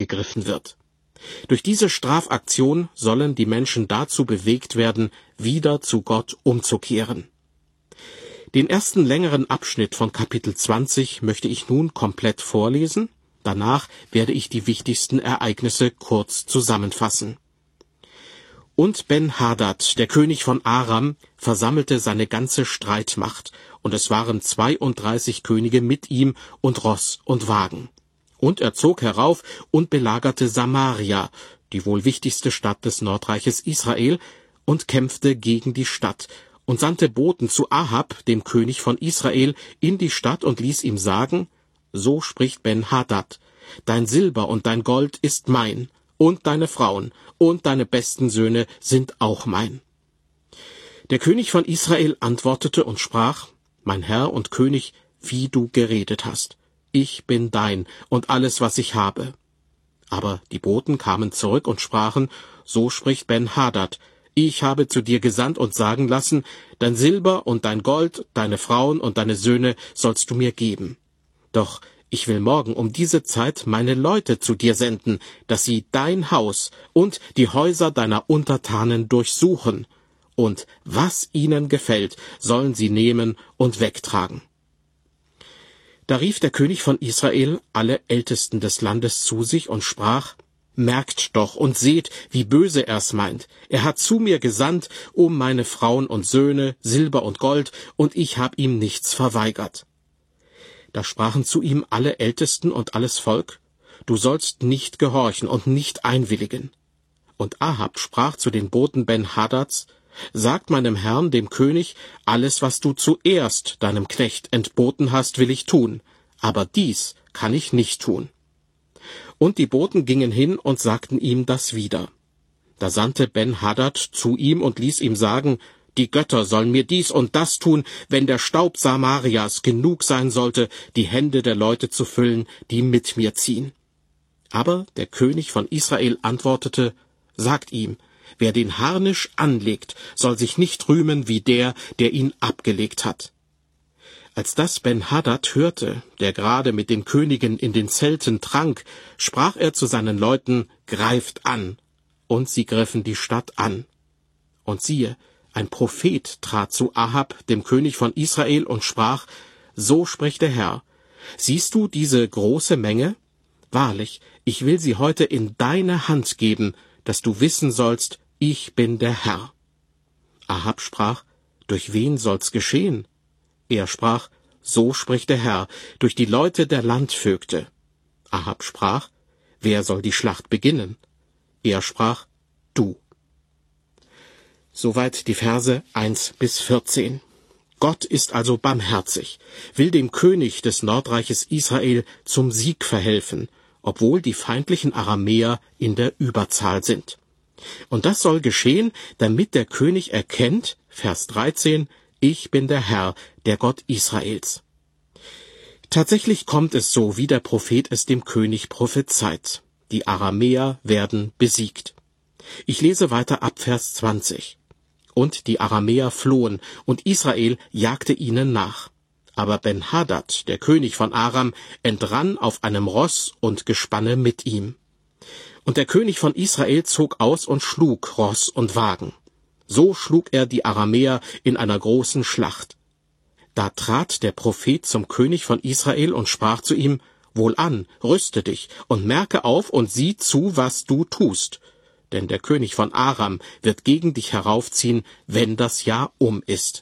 angegriffen wird. Durch diese Strafaktion sollen die Menschen dazu bewegt werden, wieder zu Gott umzukehren. Den ersten längeren Abschnitt von Kapitel 20 möchte ich nun komplett vorlesen. Danach werde ich die wichtigsten Ereignisse kurz zusammenfassen. Und Ben-Hadad, der König von Aram, versammelte seine ganze Streitmacht, und es waren 32 Könige mit ihm und Ross und Wagen. Und er zog herauf und belagerte Samaria, die wohl wichtigste Stadt des Nordreiches Israel, und kämpfte gegen die Stadt, und sandte Boten zu Ahab, dem König von Israel, in die Stadt und ließ ihm sagen: So spricht Ben-Hadad: Dein Silber und dein Gold ist mein, und deine Frauen und deine besten Söhne sind auch mein. Der König von Israel antwortete und sprach: Mein Herr und König, wie du geredet hast. Ich bin dein und alles, was ich habe. Aber die Boten kamen zurück und sprachen: So spricht Ben-Hadad: Ich habe zu dir gesandt und sagen lassen, dein Silber und dein Gold, deine Frauen und deine Söhne sollst du mir geben. Doch ich will morgen um diese Zeit meine Leute zu dir senden, dass sie dein Haus und die Häuser deiner Untertanen durchsuchen. Und was ihnen gefällt, sollen sie nehmen und wegtragen. Da rief der König von Israel alle Ältesten des Landes zu sich und sprach: Merkt doch und seht, wie böse er's meint. Er hat zu mir gesandt, um meine Frauen und Söhne, Silber und Gold, und ich hab ihm nichts verweigert. Da sprachen zu ihm alle Ältesten und alles Volk: Du sollst nicht gehorchen und nicht einwilligen. Und Ahab sprach zu den Boten Ben-Hadads: Sagt meinem Herrn, dem König, alles, was du zuerst deinem Knecht entboten hast, will ich tun, aber dies kann ich nicht tun. Und die Boten gingen hin und sagten ihm das wieder. Da sandte Ben-Hadad zu ihm und ließ ihm sagen: Die Götter sollen mir dies und das tun, wenn der Staub Samarias genug sein sollte, die Hände der Leute zu füllen, die mit mir ziehen. Aber der König von Israel antwortete: Sagt ihm, wer den Harnisch anlegt, soll sich nicht rühmen wie der, der ihn abgelegt hat. Als das Ben-Hadad hörte, der gerade mit den Königen in den Zelten trank, sprach er zu seinen Leuten: Greift an! Und sie griffen die Stadt an. Und siehe, ein Prophet trat zu Ahab, dem König von Israel, und sprach: So spricht der Herr: Siehst du diese große Menge? Wahrlich, ich will sie heute in deine Hand geben, dass du wissen sollst, ich bin der Herr. Ahab sprach: Durch wen soll's geschehen? Er sprach: So spricht der Herr, durch die Leute der Landvögte. Ahab sprach: Wer soll die Schlacht beginnen? Er sprach: Du. Soweit die Verse 1-14. Gott ist also barmherzig, will dem König des Nordreiches Israel zum Sieg verhelfen, obwohl die feindlichen Aramäer in der Überzahl sind. Und das soll geschehen, damit der König erkennt, Vers 13, ich bin der Herr, der Gott Israels. Tatsächlich kommt es so, wie der Prophet es dem König prophezeit. Die Aramäer werden besiegt. Ich lese weiter ab Vers 20. Und die Aramäer flohen, und Israel jagte ihnen nach. Aber Ben-Hadad, der König von Aram, entrann auf einem Ross und Gespanne mit ihm. Und der König von Israel zog aus und schlug Ross und Wagen. So schlug er die Aramäer in einer großen Schlacht. Da trat der Prophet zum König von Israel und sprach zu ihm: Wohlan, rüste dich und merke auf und sieh zu, was du tust. Denn der König von Aram wird gegen dich heraufziehen, wenn das Jahr um ist.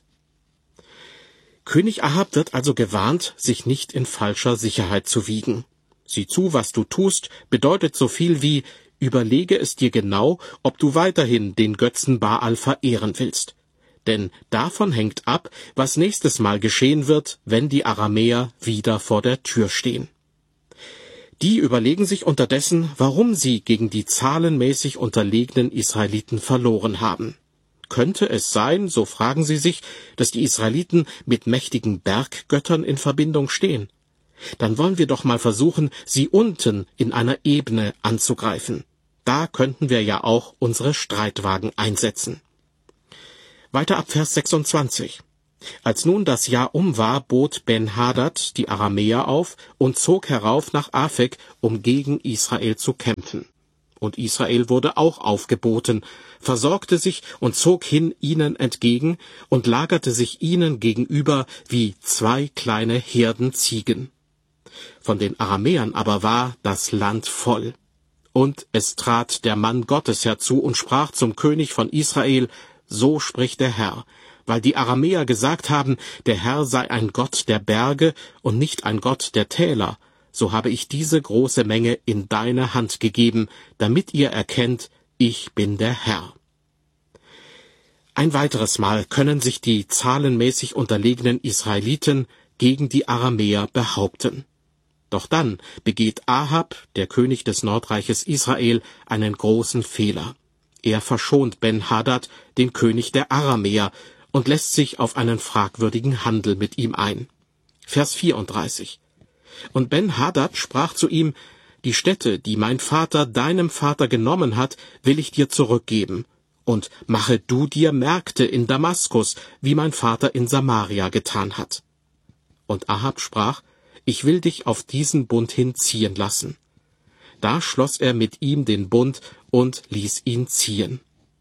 König Ahab wird also gewarnt, sich nicht in falscher Sicherheit zu wiegen. Sieh zu, was du tust, bedeutet so viel wie: Überlege es dir genau, ob du weiterhin den Götzen Baal verehren willst. Denn davon hängt ab, was nächstes Mal geschehen wird, wenn die Aramäer wieder vor der Tür stehen. Die überlegen sich unterdessen, warum sie gegen die zahlenmäßig unterlegenen Israeliten verloren haben. Könnte es sein, so fragen sie sich, dass die Israeliten mit mächtigen Berggöttern in Verbindung stehen? Dann wollen wir doch mal versuchen, sie unten in einer Ebene anzugreifen. Da könnten wir ja auch unsere Streitwagen einsetzen. Weiter ab Vers 26. Als nun das Jahr um war, bot Ben-Hadad die Aramäer auf und zog herauf nach Aphek, um gegen Israel zu kämpfen. Und Israel wurde auch aufgeboten, versorgte sich und zog hin ihnen entgegen und lagerte sich ihnen gegenüber wie 2 kleine Herden Ziegen. Von den Aramäern aber war das Land voll. Und es trat der Mann Gottes herzu und sprach zum König von Israel: So spricht der Herr, weil die Aramäer gesagt haben, der Herr sei ein Gott der Berge und nicht ein Gott der Täler, so habe ich diese große Menge in deine Hand gegeben, damit ihr erkennt, ich bin der Herr. Ein weiteres Mal können sich die zahlenmäßig unterlegenen Israeliten gegen die Aramäer behaupten. Doch dann begeht Ahab, der König des Nordreiches Israel, einen großen Fehler. Er verschont Ben-Hadad, den König der Aramäer, und lässt sich auf einen fragwürdigen Handel mit ihm ein. Vers 34. Und Ben-Hadad sprach zu ihm: Die Städte, die mein Vater deinem Vater genommen hat, will ich dir zurückgeben. Und mache du dir Märkte in Damaskus, wie mein Vater in Samaria getan hat. Und Ahab sprach: Ich will dich auf diesen Bund hinziehen lassen. Da schloss er mit ihm den Bund und ließ ihn ziehen.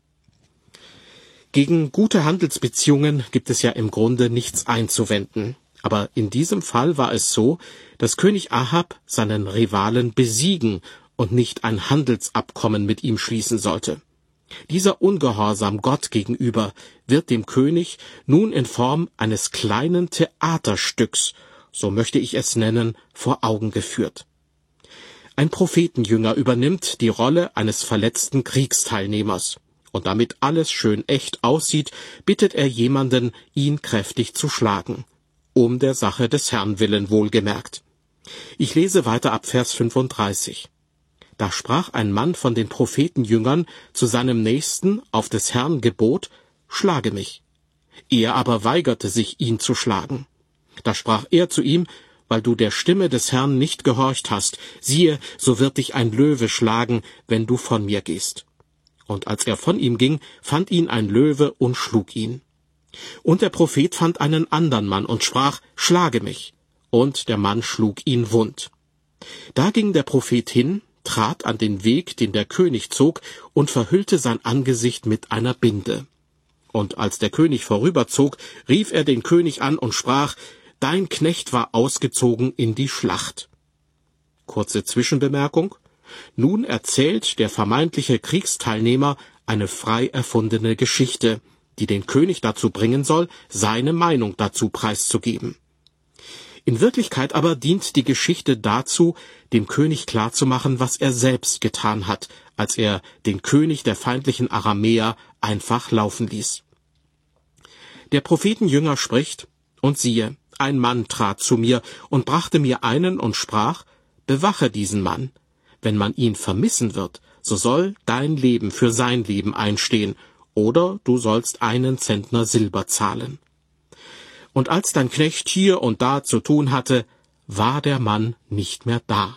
Gegen gute Handelsbeziehungen gibt es ja im Grunde nichts einzuwenden. Aber in diesem Fall war es so, dass König Ahab seinen Rivalen besiegen und nicht ein Handelsabkommen mit ihm schließen sollte. Dieser Ungehorsam Gott gegenüber wird dem König nun in Form eines kleinen Theaterstücks, so möchte ich es nennen, vor Augen geführt. Ein Prophetenjünger übernimmt die Rolle eines verletzten Kriegsteilnehmers. Und damit alles schön echt aussieht, bittet er jemanden, ihn kräftig zu schlagen. Um der Sache des Herrn willen wohlgemerkt. Ich lese weiter ab Vers 35. Da sprach ein Mann von den Prophetenjüngern zu seinem Nächsten auf des Herrn Gebot: Schlage mich. Er aber weigerte sich, ihn zu schlagen. Da sprach er zu ihm: Weil du der Stimme des Herrn nicht gehorcht hast, siehe, so wird dich ein Löwe schlagen, wenn du von mir gehst. Und als er von ihm ging, fand ihn ein Löwe und schlug ihn. Und der Prophet fand einen andern Mann und sprach: Schlage mich. Und der Mann schlug ihn wund. Da ging der Prophet hin, trat an den Weg, den der König zog, und verhüllte sein Angesicht mit einer Binde. Und als der König vorüberzog, rief er den König an und sprach: Dein Knecht war ausgezogen in die Schlacht. Kurze Zwischenbemerkung: Nun erzählt der vermeintliche Kriegsteilnehmer eine frei erfundene Geschichte, die den König dazu bringen soll, seine Meinung dazu preiszugeben. In Wirklichkeit aber dient die Geschichte dazu, dem König klarzumachen, was er selbst getan hat, als er den König der feindlichen Aramäer einfach laufen ließ. Der Prophetenjünger spricht: Und siehe, ein Mann trat zu mir und brachte mir einen und sprach: Bewache diesen Mann. Wenn man ihn vermissen wird, so soll dein Leben für sein Leben einstehen, oder du sollst 1 Zentner Silber zahlen. Und als dein Knecht hier und da zu tun hatte, war der Mann nicht mehr da.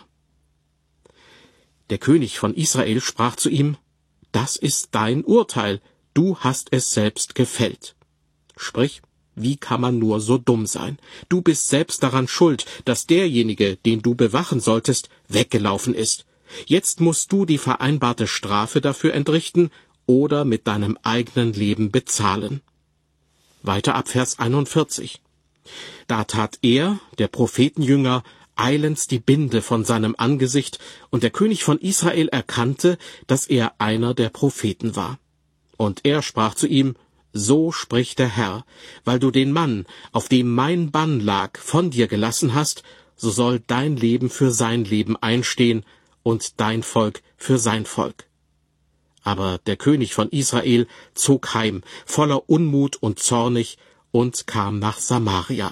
Der König von Israel sprach zu ihm: Das ist dein Urteil, du hast es selbst gefällt. Sprich, wie kann man nur so dumm sein? Du bist selbst daran schuld, dass derjenige, den du bewachen solltest, weggelaufen ist. Jetzt musst du die vereinbarte Strafe dafür entrichten oder mit deinem eigenen Leben bezahlen. Weiter ab Vers 41. Da tat er, der Prophetenjünger, eilends die Binde von seinem Angesicht, und der König von Israel erkannte, dass er einer der Propheten war. Und er sprach zu ihm: So spricht der Herr, weil du den Mann, auf dem mein Bann lag, von dir gelassen hast, so soll dein Leben für sein Leben einstehen und dein Volk für sein Volk. Aber der König von Israel zog heim, voller Unmut und zornig, und kam nach Samaria.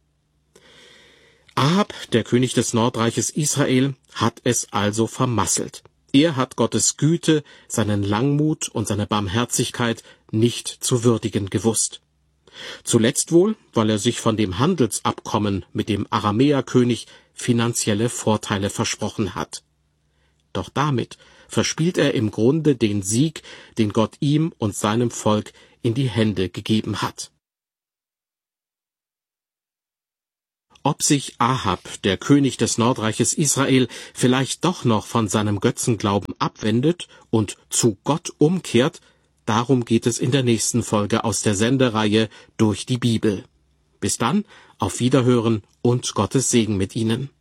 Ahab, der König des Nordreiches Israel, hat es also vermasselt. Er hat Gottes Güte, seinen Langmut und seine Barmherzigkeit nicht zu würdigen gewusst. Zuletzt wohl, weil er sich von dem Handelsabkommen mit dem Aramäerkönig finanzielle Vorteile versprochen hat. Doch damit verspielt er im Grunde den Sieg, den Gott ihm und seinem Volk in die Hände gegeben hat. Ob sich Ahab, der König des Nordreiches Israel, vielleicht doch noch von seinem Götzenglauben abwendet und zu Gott umkehrt, darum geht es in der nächsten Folge aus der Sendereihe Durch die Bibel. Bis dann, auf Wiederhören und Gottes Segen mit Ihnen.